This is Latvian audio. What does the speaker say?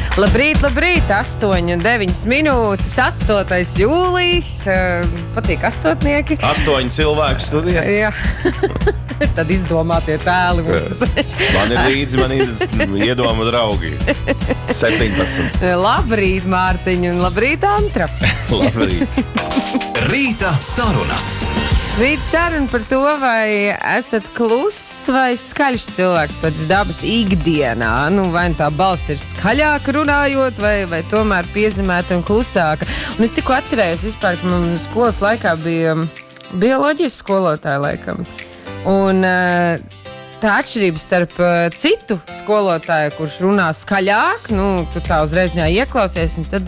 Labrīt, 8:09 minūtes, 8. jūlijs. Patīk astotnieki. 8 cilvēku studijā. Jā. Tad izdomātie tēli mums. Man ir līdzi mani iedomu draugi. 17. Labrīt, Mārtiņ, un labrīt, Antra. Labrīt. Rīta sarunas. Rīta saruna par to, vai esat kluss vai skaļš cilvēks pēc dabas ikdienā. Vai tā balss ir skaļāka runājot, vai tomēr piezemēta un klusāka. Un es tikko atcerējos vispār, ka man skolas laikā bija bioloģijas skolotāja laikam. Un tā atšķirība starp citu skolotāju, kurš runā skaļāk, tu tā uzreiz viņā ieklausies, un tad